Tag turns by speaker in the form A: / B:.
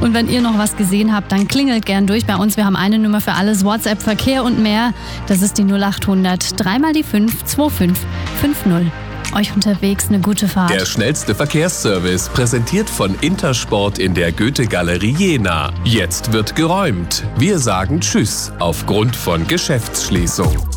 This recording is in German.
A: Und wenn ihr noch was gesehen habt, dann klingelt gern durch bei uns. Wir haben eine Nummer für alles, WhatsApp, Verkehr und mehr. Das ist die 0800 3 mal die 5 2550. Euch unterwegs eine gute Fahrt.
B: Der schnellste Verkehrsservice, präsentiert von Intersport in der Goethe-Galerie Jena. Jetzt wird geräumt. Wir sagen Tschüss aufgrund von Geschäftsschließung.